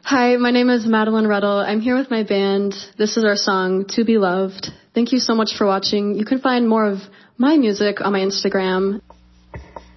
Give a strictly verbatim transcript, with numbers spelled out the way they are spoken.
Hi, my name is Madeline Ruddle. I'm here with my band. This is our song, To Be Loved. Thank you so much for watching. You can find more of my music on my Instagram.